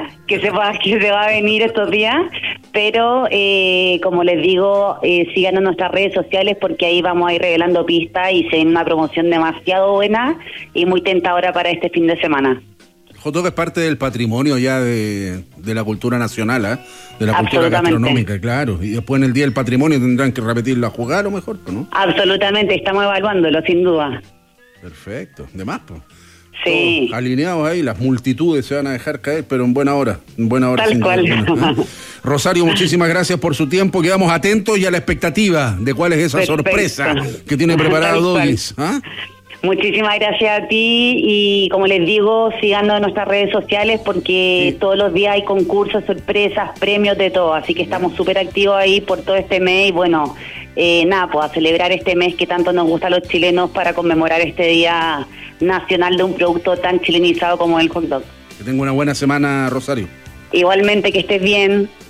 que sepa que se va a venir estos días, pero como les digo, sigan en nuestras redes sociales porque ahí vamos a ir revelando pistas y se viene una promoción demasiado buena y muy tentadora para este fin de semana. Hot dog es parte del patrimonio ya de la cultura nacional, de la cultura gastronómica, claro. Y después en el Día del Patrimonio tendrán que repetir la jugada a lo mejor, ¿no? Absolutamente, estamos evaluándolo, sin duda. Perfecto, de más, pues. Sí. Todos alineados ahí, las multitudes se van a dejar caer, pero en buena hora. Tal cual. Rosario, muchísimas gracias por su tiempo. Quedamos atentos y a la expectativa de cuál es esa sorpresa que tiene preparado Doggys. Muchísimas gracias a ti y como les digo, sigando en nuestras redes sociales porque todos los días hay concursos, sorpresas, premios, de todo, así que estamos súper activos ahí por todo este mes y bueno, pues a celebrar este mes que tanto nos gusta a los chilenos para conmemorar este Día Nacional de un producto tan chilenizado como el hot dog. Que tenga una buena semana, Rosario. Igualmente, que estés bien.